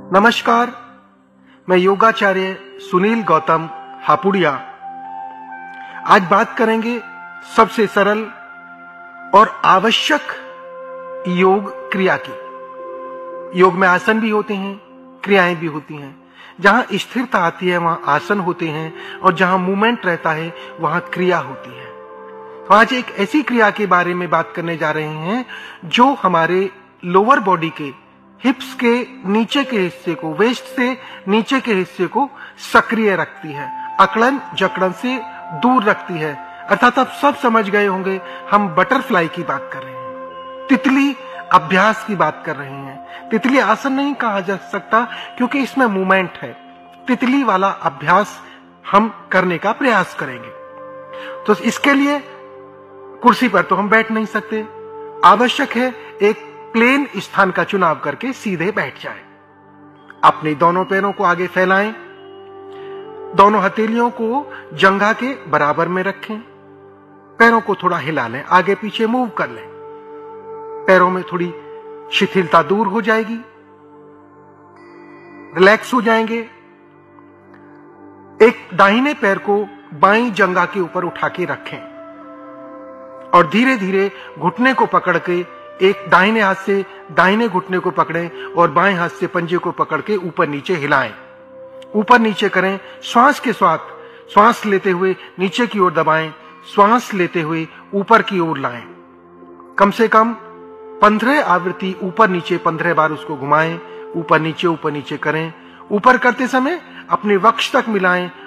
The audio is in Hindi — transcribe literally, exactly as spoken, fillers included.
नमस्कार, मैं योगाचार्य सुनील गौतम हापुड़िया। आज बात करेंगे सबसे सरल और आवश्यक योग क्रिया की। योग में आसन भी होते हैं, क्रियाएं भी होती हैं। जहां स्थिरता आती है वहां आसन होते हैं और जहां मूवमेंट रहता है वहां क्रिया होती है। तो आज एक ऐसी क्रिया के बारे में बात करने जा रहे हैं जो हमारे लोअर बॉडी के हिप्स के नीचे के हिस्से को, वेस्ट से नीचे के हिस्से को सक्रिय रखती है, अकड़न जकड़न से दूर रखती है। अर्थात आप सब समझ गए होंगे हम बटरफ्लाई की बात कर रहे हैं, तितली अभ्यास की बात कर रहे हैं। तितली आसन नहीं कहा जा सकता क्योंकि इसमें मूवमेंट है। तितली वाला अभ्यास हम करने का प्रयास करेंगे। तो इसके लिए कुर्सी पर तो हम बैठ नहीं सकते, आवश्यक है एक प्लेन स्थान का चुनाव करके सीधे बैठ जाए। अपने दोनों पैरों को आगे फैलाएं, दोनों हथेलियों को जंघा के बराबर में रखें, पैरों को थोड़ा हिला लें, आगे पीछे मूव कर लें। पैरों में थोड़ी शिथिलता दूर हो जाएगी, रिलैक्स हो जाएंगे। एक दाहिने पैर को बाईं जंघा के ऊपर उठा के रखें और धीरे धीरे घुटने को पकड़ के एक दाहिने हाथ से दाहिने घुटने को पकड़ें और बाएं हाथ से पंजे को पकड़ के ऊपर नीचे हिलाएं, ऊपर नीचे करें। श्वास के साथ श्वास लेते हुए नीचे की ओर दबाएं, श्वास लेते हुए ऊपर की ओर लाएं। कम से कम पंद्रह आवृत्ति ऊपर नीचे पंद्रह बार उसको घुमाएं, ऊपर नीचे ऊपर नीचे करें। ऊपर करते समय अपने वक्ष तक मिलाएं